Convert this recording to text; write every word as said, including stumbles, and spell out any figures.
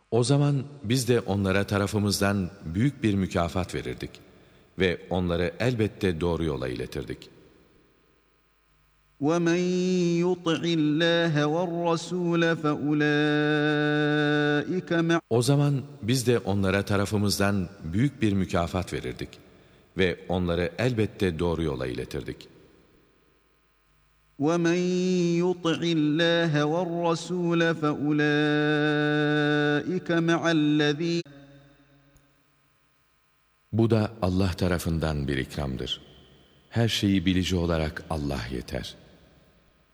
O zaman biz de onlara tarafımızdan büyük bir mükafat verirdik ve onları elbette doğru yola iletirdik. وَمَنْ يُطِعِ اللّٰهَ وَالرَّسُولَ فَأُولَٰئِكَ مَعَ O zaman biz de onlara tarafımızdan büyük bir mükafat verirdik ve onları elbette doğru yola iletirdik. وَمَنْ يُطِعِ اللّٰهَ وَالرَّسُولَ فَأُولَٰئِكَ مَعَ الَّذ۪ينَ Bu da Allah tarafından bir ikramdır. Her şeyi bilici olarak Allah yeter.